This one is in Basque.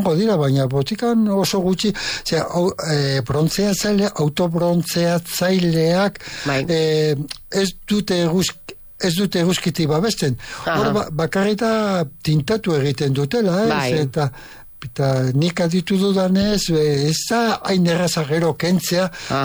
egongo dira, baina botikan oso gutxi, autobrontzeatzaileak ez dute eguzkiti babesten. Hor bakarrita tintatu egiten dutela, eta nik aditu dudanez, ez da hain erraza gero kentzea,